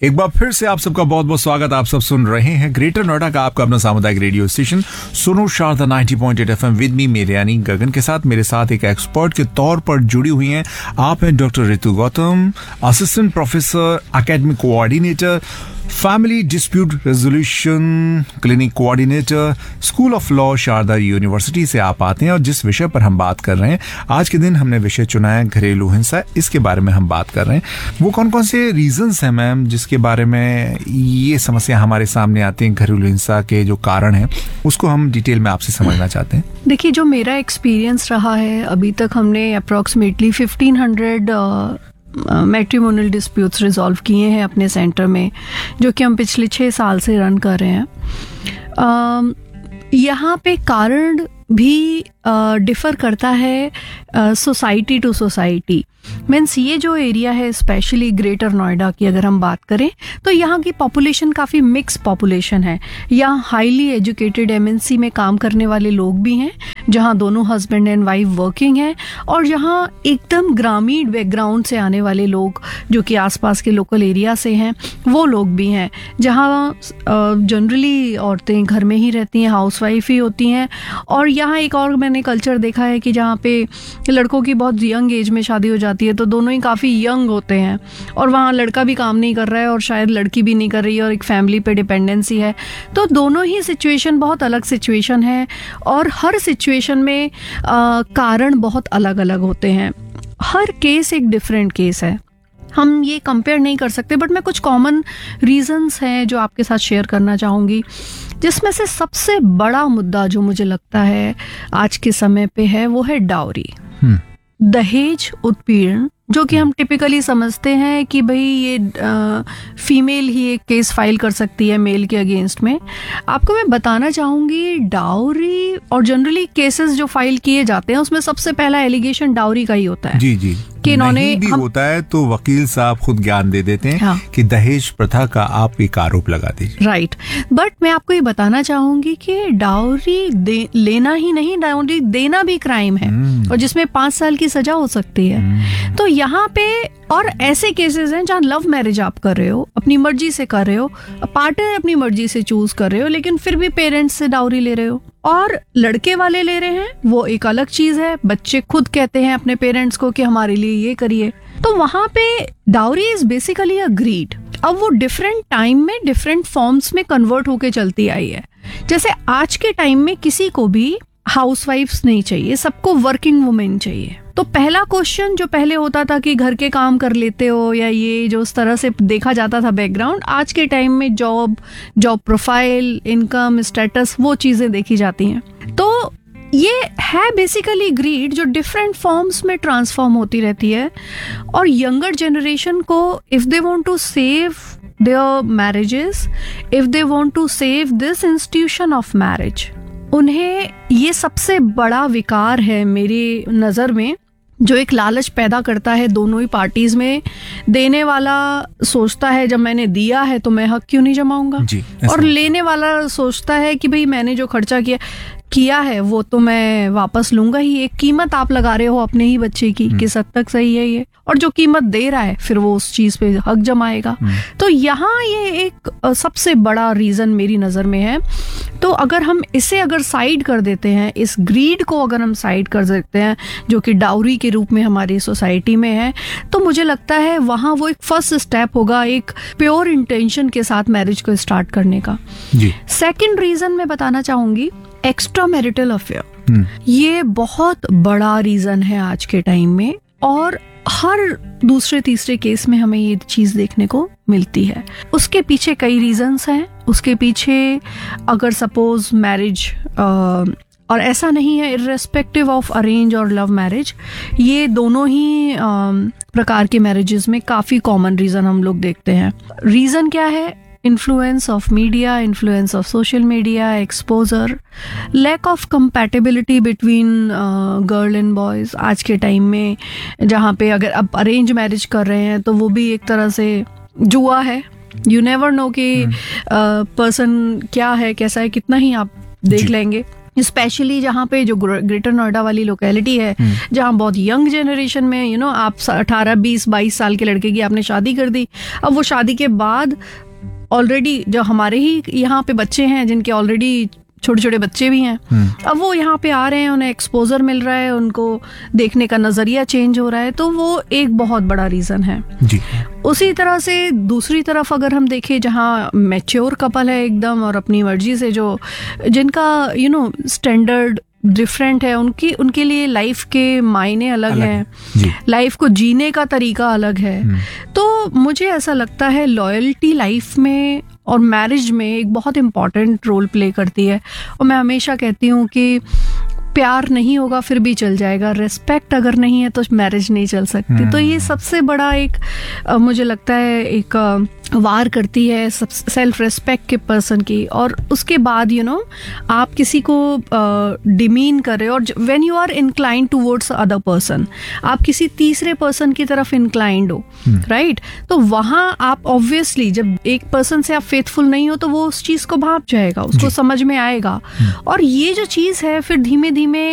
एक बार फिर से आप सबका बहुत बहुत स्वागत। आप सब सुन रहे हैं ग्रेटर नोएडा का आपका अपना सामुदायिक रेडियो स्टेशन सुनो शारदा 90.8 FM विद मी मेरे यानी गगन के साथ। मेरे साथ एक एक्सपर्ट के तौर पर जुड़ी हुई हैं आप हैं doctor Ritu Gautam, assistant professor, academic coordinator, family dispute resolution clinic coordinator, school of law Sharda university से आप आते हैं। और जिस विषय पर हम बात कर रहे हैं आज के दिन, हमने विषय चुना है घरेलू हिंसा। इसके बारे में हम बात कर रहे हैं। वो कौन कौन से रीजंस हैं मैम जिसके बारे में ये समस्या हमारे सामने आती है, घरेलू हिंसा के जो कारण हैं उसको हम डिटेल में आपसे समझना चाहते हैं। देखिए, जो मेरा एक्सपीरियंस रहा है अभी तक, हमने अप्रॉक्सीमेटली 1500 मैट्रिमोनियल डिस्प्यूट्स रिजॉल्व किए हैं अपने सेंटर में, जो कि हम पिछले 6 साल से रन कर रहे हैं। यहाँ पे कारण भी डिफ़र करता है सोसाइटी टू सोसाइटी। मीन्स ये जो एरिया है स्पेशली ग्रेटर नोएडा की अगर हम बात करें तो यहाँ की पॉपुलेशन काफ़ी मिक्स पॉपुलेशन है। यहाँ हाईली एजुकेटेड एमएनसी में काम करने वाले लोग भी हैं, जहाँ दोनों हस्बैंड एंड वाइफ वर्किंग हैं, और जहाँ एकदम ग्रामीण बैकग्राउंड से आने वाले लोग जो कि आसपास के लोकल एरिया से हैं वो लोग भी हैं, जहाँ जनरली औरतें घर में ही रहती हैं, हाउसवाइफ ही होती हैं। और यहाँ एक और मैंने कल्चर देखा है कि जहाँ पे लड़कों की बहुत यंग एज में शादी हो जाती है तो दोनों ही काफ़ी यंग होते हैं, और वहाँ लड़का भी काम नहीं कर रहा है और शायद लड़की भी नहीं कर रही है, और एक फैमिली पे डिपेंडेंसी है। तो दोनों ही सिचुएशन बहुत अलग सिचुएशन है, और हर सिचुएशन में कारण बहुत अलग अलग होते हैं। हर केस एक डिफरेंट केस है, हम ये कंपेयर नहीं कर सकते। बट मैं कुछ कॉमन रीजंस हैं जो आपके साथ शेयर करना चाहूँगी, जिसमें से सबसे बड़ा मुद्दा जो मुझे लगता है आज के समय पे है वो है डाउरी, दहेज उत्पीड़न, जो कि हम टिपिकली समझते हैं कि भाई ये फीमेल ही एक केस फाइल कर सकती है मेल के अगेंस्ट में। आपको मैं बताना चाहूँगी, डाउरी और जनरली केसेस जो फाइल किए जाते हैं उसमें सबसे पहला एलिगेशन डाउरी का ही होता है। जी जी, कि इन्होंने भी होता है तो वकील साहब खुद ज्ञान दे देते हैं। हाँ। कि दहेज प्रथा का आप एक आरोप लगा दीजिए। राइट, बट मैं आपको ये बताना चाहूंगी कि डाउरी लेना ही नहीं, डाउरी देना भी क्राइम है, और जिसमें 5 साल की सजा हो सकती है। तो यहाँ पे और ऐसे केसेस हैं जहाँ लव मैरिज आप कर रहे हो, अपनी मर्जी से कर रहे हो, पार्टनर अपनी मर्जी से चूज कर रहे हो, लेकिन फिर भी पेरेंट्स से डाउरी ले रहे हो, और लड़के वाले ले रहे हैं वो एक अलग चीज है। बच्चे खुद कहते हैं अपने पेरेंट्स को कि हमारे लिए ये करिए। तो वहां पे dowry is basically a grid. अब वो डिफरेंट टाइम में डिफरेंट फॉर्म्स में कन्वर्ट होके चलती आई है। जैसे आज के टाइम में किसी को भी हाउसवाइफ्स नहीं चाहिए, सबको वर्किंग वुमेन चाहिए। तो पहला क्वेश्चन जो पहले होता था कि घर के काम कर लेते हो, या ये जो उस तरह से देखा जाता था बैकग्राउंड, आज के टाइम में जॉब प्रोफाइल, इनकम स्टेटस, वो चीजें देखी जाती हैं। तो ये है बेसिकली ग्रीड जो डिफरेंट फॉर्म्स में ट्रांसफॉर्म होती रहती है। और यंगर जनरेशन को if they want to save their marriages, if they want to save this institution of marriage, उन्हें ये सबसे बड़ा विकार है मेरी नज़र में, जो एक लालच पैदा करता है दोनों ही पार्टीज में। देने वाला सोचता है जब मैंने दिया है तो मैं हक क्यों नहीं जमाऊंगा, और लेने वाला सोचता है कि भाई मैंने जो खर्चा किया है वो तो मैं वापस लूंगा ही। एक कीमत आप लगा रहे हो अपने ही बच्चे की, किस हद तक सही है ये, और जो कीमत दे रहा है फिर वो उस चीज पे हक जमाएगा। तो यहाँ ये एक सबसे बड़ा रीजन मेरी नजर में है। तो अगर हम इसे साइड कर देते हैं, इस ग्रीड को अगर हम साइड कर देते हैं जो कि डाउरी के रूप में हमारी सोसाइटी में है, तो मुझे लगता है वहाँ वो एक फर्स्ट स्टेप होगा एक प्योर इंटेंशन के साथ मैरिज को स्टार्ट करने का। सेकंड रीजन मैं बताना चाहूंगी, एक्स्ट्रा मैरिटल अफेयर। ये बहुत बड़ा रीजन है आज के टाइम में, और हर दूसरे तीसरे केस में हमें ये चीज देखने को मिलती है। उसके पीछे कई रीजंस हैं। उसके पीछे अगर सपोज मैरिज, और ऐसा नहीं है इर्रेस्पेक्टिव ऑफ अरेंज और लव मैरिज, ये दोनों ही प्रकार के मैरिजेस में काफी कॉमन रीजन हम लोग देखते हैं। रीजन क्या है? Influence of media, influence of social media, exposure, lack of compatibility between girl and boys. आज के टाइम में जहाँ पे अगर आप अरेंज मैरिज कर रहे हैं तो वो भी एक तरह से जुआ है। यू नेवर नो कि पर्सन क्या है, कैसा है, कितना ही आप देख लेंगे। स्पेशली जहाँ पे जो ग्रेटर नोएडा वाली लोकेलिटी है, जहाँ बहुत यंग जनरेशन में आप 18, 20, 22 साल के लड़के की आपने शादी कर दी। अब वो शादी के बाद ऑलरेडी जो हमारे ही यहाँ पे बच्चे हैं जिनके ऑलरेडी छोटे छोटे बच्चे भी हैं, अब वो यहाँ पे आ रहे हैं, उन्हें एक्सपोजर मिल रहा है, उनको देखने का नजरिया चेंज हो रहा है, तो वो एक बहुत बड़ा रीजन है जी। उसी तरह से दूसरी तरफ अगर हम देखें जहाँ मैच्योर कपल है एकदम और अपनी मर्जी से जो जिनका स्टैंडर्ड डिफरेंट है, उनके लिए लाइफ के मायने अलग हैं, लाइफ को जीने का तरीका अलग है, तो मुझे ऐसा लगता है लॉयल्टी लाइफ में और मैरिज में एक बहुत इम्पॉर्टेंट रोल प्ले करती है। और मैं हमेशा कहती हूँ कि प्यार नहीं होगा फिर भी चल जाएगा, रिस्पेक्ट अगर नहीं है तो मैरिज नहीं चल सकती। तो ये सबसे बड़ा एक मुझे लगता है एक वार करती है सेल्फ रिस्पेक्ट के पर्सन की। और उसके बाद आप किसी को डिमीन कर रहे हो, और when you are inclined towards other person, आप किसी तीसरे पर्सन की तरफ इंक्लाइंड हो, राइट, तो वहां आप ऑब्वियसली जब एक पर्सन से आप फेथफुल नहीं हो तो वो उस चीज को भाप जाएगा, उसको समझ में आएगा। और ये जो चीज है फिर धीमे धीमे